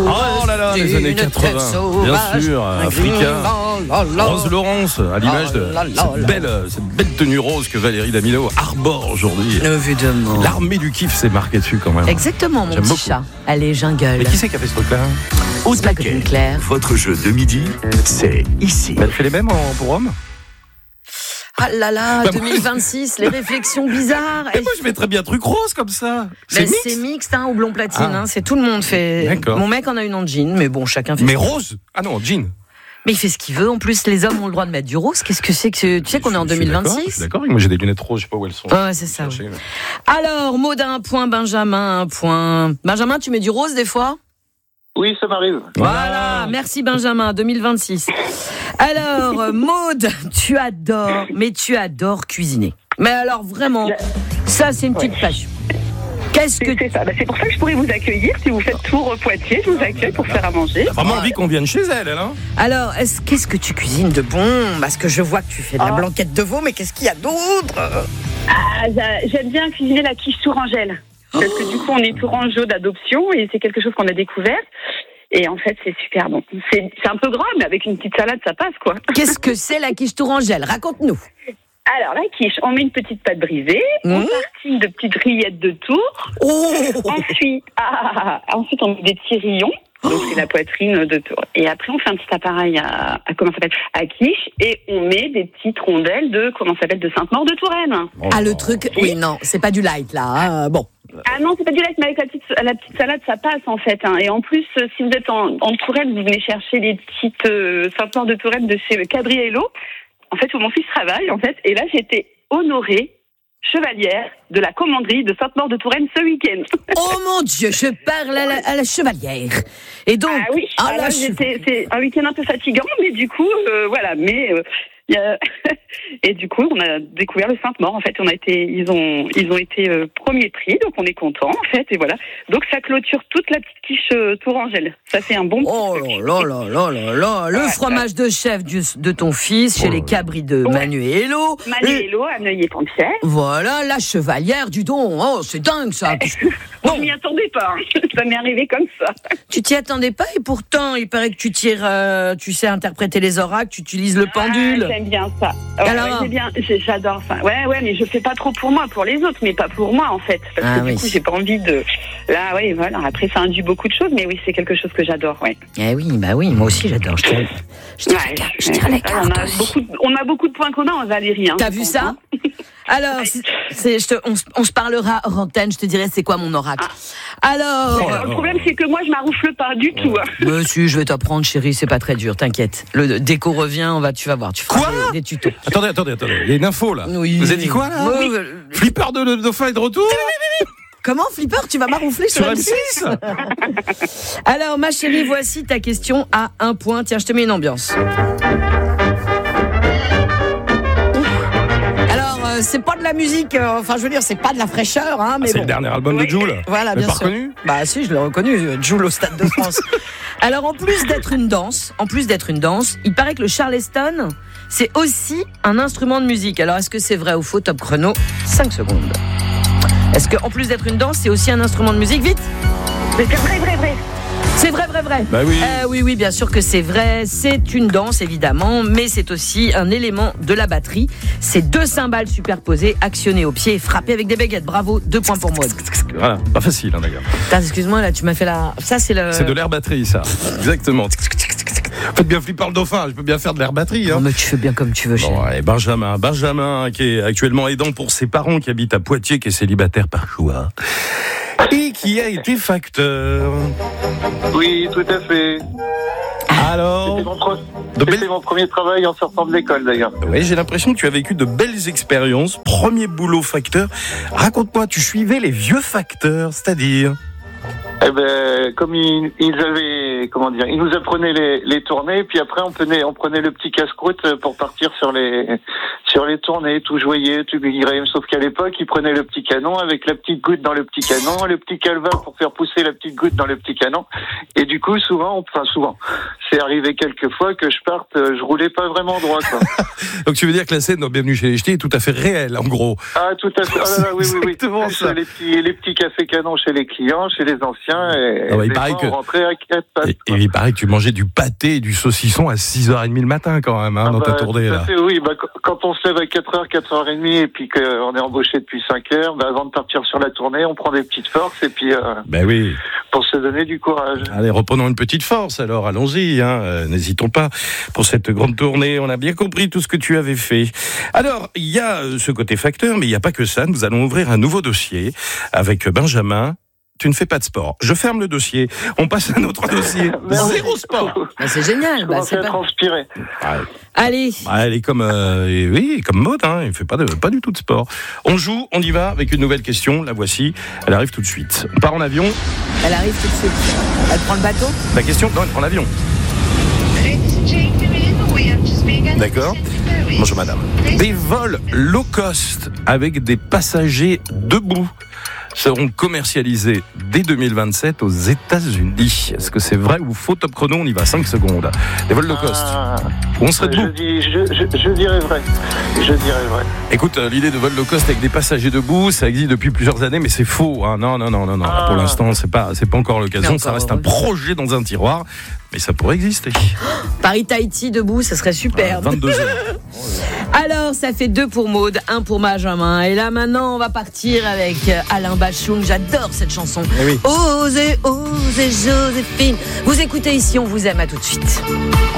Oh là là, les années 80, bien sûr, Africa. Rose Laurence, à l'image de cette belle tenue rose que Valérie Damido arbore aujourd'hui. Évidemment. L'armée du kiff s'est marquée dessus quand même. Exactement, mon petit chat. Allez, jungle. Mais qui c'est qui a fait ce truc-là? Au taquet, votre jeu de midi, c'est ici. Elle fait les mêmes pour hommes? Ah là là, 2026, les réflexions bizarres. Mais moi, je mettrais bien truc rose comme ça. C'est mixte, au blond platine. C'est tout le monde fait. D'accord. Mon mec en a une en jean, mais bon, chacun fait. Mais rose? Ah non, jean. Mais il fait ce qu'il veut. En plus, les hommes ont le droit de mettre du rose. Qu'est-ce que c'est que tu sais qu'on est en 2026? Je suis d'accord. Moi, j'ai des lunettes roses, je sais pas où elles sont. Ouais, c'est ça. Ouais. Alors, Maud a un point, Benjamin un point. Benjamin, tu mets du rose des fois? Oui, ça m'arrive. Voilà, merci Benjamin, 2026. Alors, Maud, tu adores cuisiner. Mais alors vraiment, ça c'est une petite passion. Qu'est-ce que c'est ça? C'est pour ça que je pourrais vous accueillir. Si vous faites Tours Poitiers, je vous accueille pour faire à manger. T'as vraiment envie qu'on vienne chez elle, hein? Alors, qu'est-ce que tu cuisines de bon? Parce que je vois que tu fais de la blanquette de veau, mais qu'est-ce qu'il y a d'autre? J'aime bien cuisiner la quiche tourangelle. Parce que du coup, on est tourangeau d'adoption et c'est quelque chose qu'on a découvert. Et en fait, c'est super bon. C'est un peu gras, mais avec une petite salade, ça passe, quoi. Qu'est-ce que c'est la quiche tourangelle? Raconte-nous. Alors, la quiche, on met une petite pâte brisée, on tartine de petites rillettes de tour. Ensuite, on met des petits rillons. Donc, c'est la poitrine de tour. Et après, on fait un petit appareil à quiche et on met des petites rondelles de Sainte-Maure de Touraine. Le truc, oui, non, c'est pas du light, là. Bon. Ah non, c'est pas du light, mais avec la petite salade, ça passe, en fait. Et en plus, si vous êtes en Touraine, vous venez chercher les petites Sainte-Maure de Touraine de chez Cabri et Hello. En fait, où mon fils travaille, en fait. Et là, j'ai été honorée chevalière de la commanderie de Sainte-Maure de Touraine ce week-end. Oh mon Dieu, je parle à la chevalière. Et donc, c'est un week-end un peu fatigant, mais du coup, voilà. Mais et du coup, on a découvert le Sainte-Maure. En fait, ils ont été premier prix, donc on est content, en fait. Et voilà. Donc ça clôture toute la petite quiche tourangelle. Ça fait un bon. Oh là là là là là, le fromage de chef de ton fils chez les Cabris de Manu et Hello. Manu et Hello à Neuilly-Pont-de-Pierre. Voilà, la chevalière du don. Oh, c'est dingue ça. Bon, je m'y attendais pas. Ça m'est arrivé comme ça. Tu t'y attendais pas et pourtant, il paraît que tu sais interpréter les oracles, tu utilises le pendule. J'aime bien ça. Alors, j'adore ça. Ouais, mais je fais pas trop pour moi, pour les autres, mais pas pour moi en fait. Parce que du coup, j'ai pas envie de. Là, oui, voilà. Après, ça induit beaucoup de choses, mais oui, c'est quelque chose que j'adore, ouais. Eh oui, bah oui, moi aussi j'adore. Je tire les cartes. On a beaucoup de points communs, Valérie. T'as vu ça? Alors, on se parlera hors antenne, je te dirai c'est quoi mon oracle. Alors, le problème c'est que moi je m'arroufle pas du tout. Monsieur, je vais t'apprendre chérie, c'est pas très dur, t'inquiète. Le déco revient, tu vas voir, tu feras des tutos. Attendez, il y a une info là. Oui. Vous avez dit quoi là? Flipper de dauphin est de retour? Comment, Flipper, tu vas m'arroufler sur M6? Alors, ma chérie, voici ta question à 1 point. Tiens, je te mets une ambiance. C'est pas de la musique, je veux dire, c'est pas de la fraîcheur, hein, mais c'est le dernier album de Jul. Voilà, bien sûr. Reconnu? Bah si, je l'ai reconnu, Jul au Stade de France. Alors, en plus d'être une danse, il paraît que le charleston, c'est aussi un instrument de musique. Alors, est-ce que c'est vrai ou faux? Top chrono, 5 secondes. Est-ce qu'en plus d'être une danse, c'est aussi un instrument de musique? Vite! C'est vrai. C'est vrai. Bah oui. Oui, bien sûr que c'est vrai. C'est une danse, évidemment, mais c'est aussi un élément de la batterie. C'est 2 cymbales superposées, actionnées au pied et frappées avec des baguettes. Bravo, 2 points pour moi. Voilà, pas facile, hein, d'ailleurs. Excuse-moi, là, tu m'as fait la... Ça, c'est de l'air batterie, ça. Exactement. Faites bien Flipper le dauphin, je peux bien faire de l'air batterie. Hein. Non, mais tu fais bien comme tu veux, chérie. Et Benjamin, qui est actuellement aidant pour ses parents, qui habitent à Poitiers, qui est célibataire par choix. Et qui a été facteur. Oui, tout à fait. Alors, c'était mon premier travail en sortant de l'école d'ailleurs. Oui, j'ai l'impression que tu as vécu de belles expériences. Premier boulot facteur. Raconte-moi, tu suivais les vieux facteurs, c'est-à-dire? Eh ben, comme ils nous apprenaient les tournées, puis après on prenait le petit casse-croûte pour partir sur les tournées, tout joyeux, tout guiré. Sauf qu'à l'époque, ils prenaient le petit canon avec la petite goutte dans le petit canon, le petit calva pour faire pousser la petite goutte dans le petit canon. Et du coup, souvent, c'est arrivé quelques fois que je roulais pas vraiment droit, quoi. Donc tu veux dire que la scène dans Bienvenue chez les Ch'tis est tout à fait réelle, en gros. Ah, tout à fait. Ah là là, oui. Exactement ça. Les petits cafés canons chez les clients, chez les anciens. anciens et il paraît que... on rentrait à 4 pattes. Et il paraît que tu mangeais du pâté et du saucisson à 6h30 le matin quand même, dans ta tournée là. Oui, quand on se lève à 4h, 4h30 et puis qu'on est embauché depuis 5h, avant de partir sur la tournée, on prend des petites forces et puis oui. Pour se donner du courage. Allez, reprenons une petite force alors, allons-y, n'hésitons pas pour cette grande tournée, on a bien compris tout ce que tu avais fait. Alors, il y a ce côté facteur, mais il n'y a pas que ça, nous allons ouvrir un nouveau dossier avec Benjamin. Tu ne fais pas de sport. Je ferme le dossier. On passe à un autre dossier. Zéro sport. C'est génial. C'est pas transpirer. Allez. Elle est comme comme Maud. Il ne fait pas du tout de sport. On joue. On y va avec une nouvelle question. La voici. Elle arrive tout de suite. On part en avion. Elle arrive tout de suite. Elle prend le bateau. La question. Non, elle prend l'avion. D'accord. Bonjour madame. Des vols low cost avec des passagers debout seront commercialisés dès 2027 aux États-Unis. Est-ce que c'est vrai ou faux? Top chrono, on y va, 5 secondes. Les vols low cost. On serait debout. Je dirais vrai. Écoute, l'idée de vol low cost avec des passagers debout, ça existe depuis plusieurs années, mais c'est faux. Non. Pour l'instant, c'est pas encore l'occasion. Ça reste un projet dans un tiroir, mais ça pourrait exister. Paris-Tahiti debout, ça serait super. 22h. Alors, ça fait 2 pour Maud, 1 pour Benjamin. Et là, maintenant, on va partir avec Alain Bachung. J'adore cette chanson. Oui. Osez, Joséphine. Vous écoutez ici, on vous aime. À tout de suite.